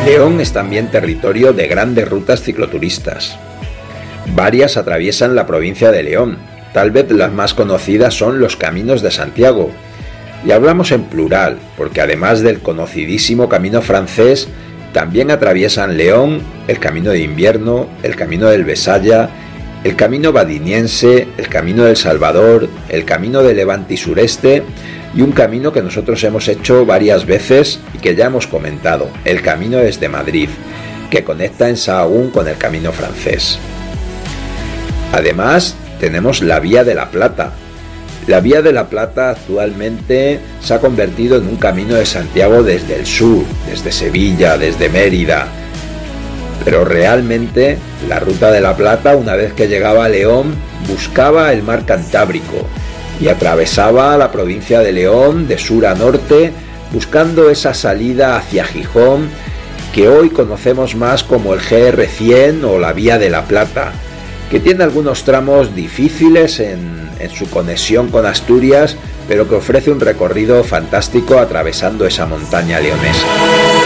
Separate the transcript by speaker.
Speaker 1: León es también territorio de grandes rutas cicloturistas. Varias atraviesan la provincia de León. Tal vez las más conocidas son los Caminos de Santiago. Y hablamos en plural, porque además del conocidísimo Camino francés, también atraviesan León el Camino de Invierno, el Camino del Besaya, el Camino Badiniense, el Camino del Salvador, el Camino de Levante y Sureste y un camino que nosotros hemos hecho varias veces y que ya hemos comentado, el Camino desde Madrid, que conecta en Sahagún con el Camino francés. Además, tenemos la Vía de la Plata. La Vía de la Plata actualmente se ha convertido en un camino de Santiago desde el sur, desde Sevilla, desde Mérida. Pero realmente la Ruta de la Plata, una vez que llegaba a León, buscaba el mar Cantábrico y atravesaba la provincia de León de sur a norte, buscando esa salida hacia Gijón, que hoy conocemos más como el GR100 o la Vía de la Plata, que tiene algunos tramos difíciles en su conexión con Asturias, pero que ofrece un recorrido fantástico atravesando esa montaña leonesa.